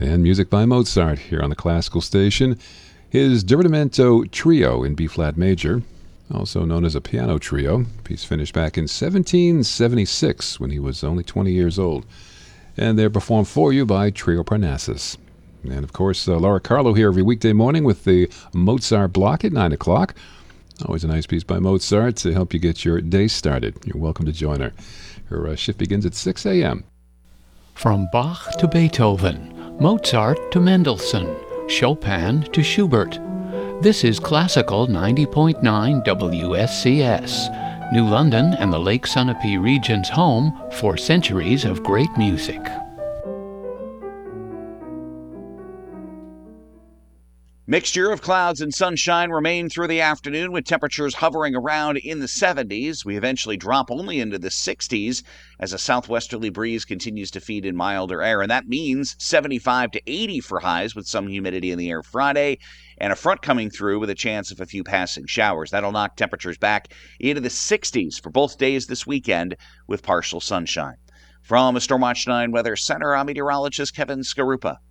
And music by Mozart here on the classical station. His Divertimento Trio in B-flat major, also known as a piano trio. Piece finished back in 1776 when he was only 20 years old. And they're performed for you by Trio Parnassus. And of course, Laura Carlo here every weekday morning with the Mozart block at 9 o'clock. Always a nice piece by Mozart to help you get your day started. You're welcome to join her. Her shift begins at 6 a.m. From Bach to Beethoven, Mozart to Mendelssohn, Chopin to Schubert. This is Classical 90.9 WSCS, New London and the Lake Sunapee region's home for centuries of great music. Mixture of clouds and sunshine remain through the afternoon with temperatures hovering around in the 70s. We eventually drop only into the 60s as a southwesterly breeze continues to feed in milder air. And that means 75 to 80 for highs with some humidity in the air Friday and a front coming through with a chance of a few passing showers. That'll knock temperatures back into the 60s for both days this weekend with partial sunshine. From the Stormwatch 9 Weather Center, I'm meteorologist Kevin Skarupa.